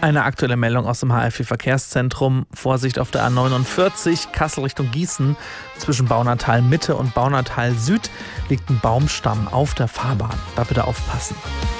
Eine aktuelle Meldung aus dem HFV-Verkehrszentrum. Vorsicht auf der A49, Kassel Richtung Gießen. Zwischen Baunatal Mitte und Baunatal Süd liegt ein Baumstamm auf der Fahrbahn. Da bitte aufpassen.